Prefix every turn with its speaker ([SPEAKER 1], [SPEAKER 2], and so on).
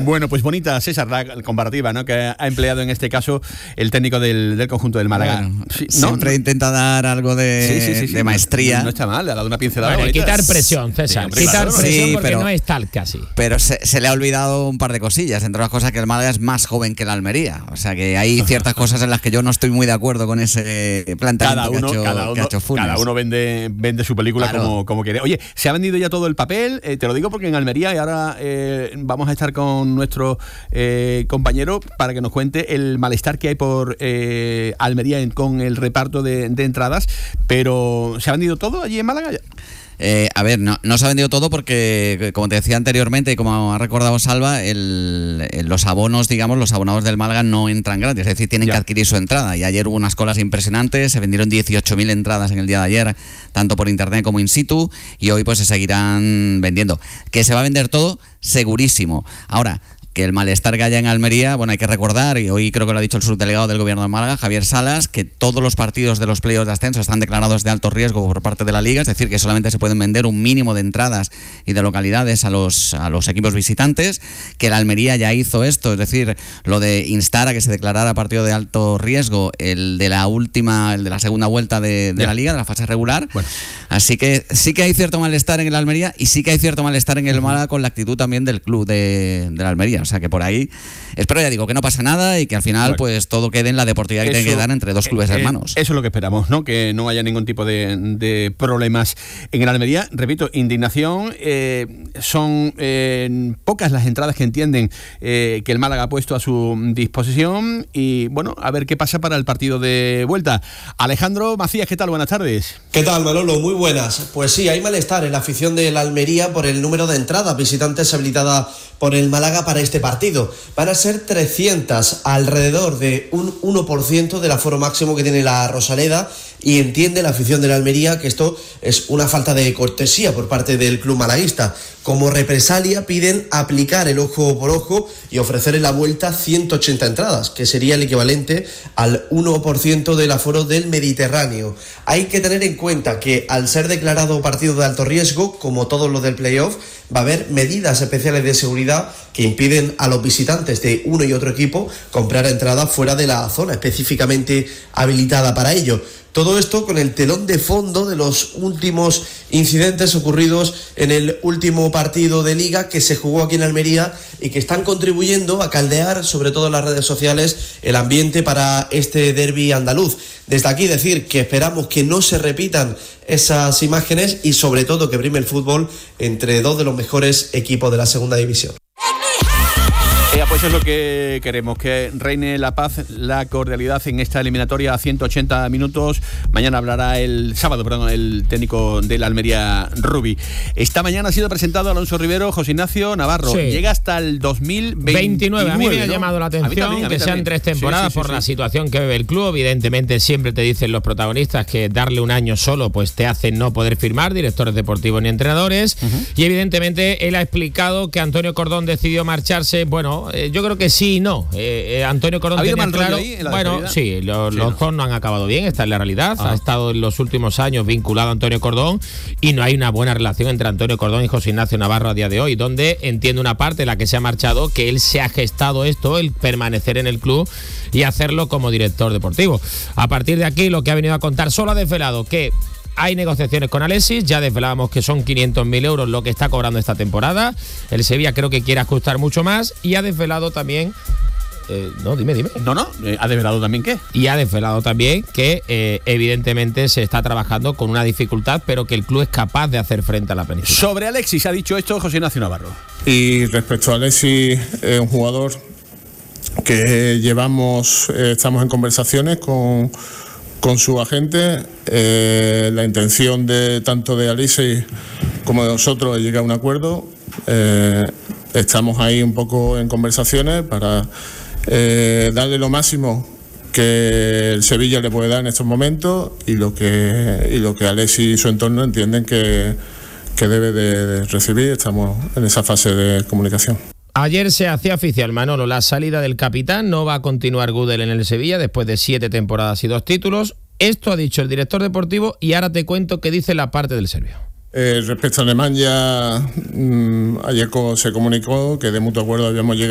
[SPEAKER 1] Bueno, pues bonita, César, la comparativa, ¿no?, que ha empleado en este caso el técnico del conjunto del Málaga.
[SPEAKER 2] Bueno, sí, siempre intenta dar algo de maestría.
[SPEAKER 1] No está mal, le ha dado una pincelada.
[SPEAKER 3] Bueno, quitar presión, César.
[SPEAKER 1] Sí,
[SPEAKER 3] quitar presión porque
[SPEAKER 2] pero,
[SPEAKER 3] no es tal casi.
[SPEAKER 2] Pero se le ha olvidado un par de cosillas. Entre las cosas, que el Málaga es más joven que el Almería. O sea que hay ciertas cosas en las que yo no estoy muy de acuerdo con ese planteamiento que ha hecho Funes.
[SPEAKER 1] Cada uno vende su película, claro, como quiere. Oye, se ha vendido ya todo el papel, te lo digo porque en Almería, y ahora vamos a estar con nuestro compañero para que nos cuente el malestar que hay por Almería con el reparto de entradas, pero ¿se ha vendido todo allí en Málaga ya?
[SPEAKER 2] A ver, no se ha vendido todo porque, como te decía anteriormente y como ha recordado Salva, los abonos, digamos, los abonados del Málaga no entran gratis, es decir, tienen que adquirir su entrada. Y ayer hubo unas colas impresionantes, se vendieron 18.000 entradas en el día de ayer, tanto por internet como in situ, y hoy pues se seguirán vendiendo. ¿Que se va a vender todo? Segurísimo. Ahora, que el malestar que haya en Almería, bueno, hay que recordar, y hoy creo que lo ha dicho el subdelegado del Gobierno de Málaga, Javier Salas, que todos los partidos de los playoffs de ascenso están declarados de alto riesgo por parte de la Liga, es decir, que solamente se pueden vender un mínimo de entradas y de localidades a los equipos visitantes, que la Almería ya hizo esto, es decir, lo de instar a que se declarara partido de alto riesgo, el de la segunda vuelta de la Liga, de la fase regular. Bueno. Así que sí que hay cierto malestar en el Almería y sí que hay cierto malestar en el Málaga con la actitud también del club de la Almería. O sea que por ahí, espero, ya digo, que no pasa nada y que al final pues todo quede en la deportividad que tiene que dar entre dos clubes hermanos.
[SPEAKER 1] Eso es lo que esperamos, ¿no? Que no haya ningún tipo de problemas en el Almería. Repito, indignación, son pocas las entradas que entienden que el Málaga ha puesto a su disposición y bueno, a ver qué pasa para el partido de vuelta. Alejandro Macías, ¿qué tal? Buenas tardes.
[SPEAKER 4] ¿Qué tal, Manolo? Muy buenas. Pues sí, hay malestar en la afición de la Almería por el número de entradas visitantes habilitadas por el Málaga para este partido. Van a ser 300, alrededor de un 1% del aforo máximo que tiene la Rosaleda, y entiende la afición de la Almería que esto es una falta de cortesía por parte del club malaguista. Como represalia piden aplicar el ojo por ojo y ofrecer en la vuelta 180 entradas, que sería el equivalente al 1% del aforo del Mediterráneo. Hay que tener en cuenta que al ser declarado partido de alto riesgo, como todos los del playoff, va a haber medidas especiales de seguridad que impiden a los visitantes de uno y otro equipo comprar entradas fuera de la zona específicamente habilitada para ello. Todo esto con el telón de fondo de los últimos incidentes ocurridos en el último partido de Liga que se jugó aquí en Almería y que están contribuyendo a caldear, sobre todo en las redes sociales, el ambiente para este derbi andaluz. Desde aquí decir que esperamos que no se repitan esas imágenes y sobre todo que prime el fútbol entre dos de los mejores equipos de la segunda división.
[SPEAKER 1] Pues es lo que queremos, que reine la paz, la cordialidad en esta eliminatoria a 180 minutos. Mañana hablará el técnico de la Almería, Rubi. Esta mañana ha sido presentado Alonso Rivero, José Ignacio Navarro. Sí. Llega hasta el 2029.
[SPEAKER 3] A mí me ha llamado la atención que sean 3 temporadas por la situación que vive el club. Evidentemente siempre te dicen los protagonistas que darle un año solo pues te hace no poder firmar directores deportivos ni entrenadores. Y evidentemente él ha explicado que Antonio Cordón decidió marcharse. Bueno, yo creo que sí y no. Antonio Cordón tenía claro. Bueno, sí, los dos no han acabado bien, esta es la realidad. Ha estado en los últimos años vinculado a Antonio Cordón y no hay una buena relación entre Antonio Cordón y José Ignacio Navarro a día de hoy, donde entiendo una parte, la que se ha marchado, que él se ha gestado esto, el permanecer en el club y hacerlo como director deportivo. A partir de aquí, lo que ha venido a contar, solo ha desvelado que hay negociaciones con Alexis, ya desvelábamos que son 500.000 euros lo que está cobrando esta temporada. El Sevilla creo que quiere ajustar mucho más y ha desvelado también... dime.
[SPEAKER 1] ¿Ha desvelado también qué?
[SPEAKER 3] Y ha desvelado también que evidentemente se está trabajando con una dificultad, pero que el club es capaz de hacer frente a la planificación.
[SPEAKER 1] Sobre Alexis ha dicho esto José Ignacio Navarro.
[SPEAKER 5] Y respecto a Alexis, un jugador que estamos en conversaciones con su agente. La intención tanto de Alexis como de nosotros es llegar a un acuerdo. Estamos ahí un poco en conversaciones para darle lo máximo que el Sevilla le puede dar en estos momentos y lo que Alexis y su entorno entienden que debe de recibir. Estamos en esa fase de comunicación.
[SPEAKER 3] Ayer se hacía oficial, Manolo, la salida del capitán. No va a continuar Gudel en el Sevilla después de 7 temporadas y 2 títulos. Esto ha dicho el director deportivo y ahora te cuento qué dice la parte del serbio.
[SPEAKER 5] Respecto a Nemanja, ayer se comunicó que de mutuo acuerdo habíamos llegado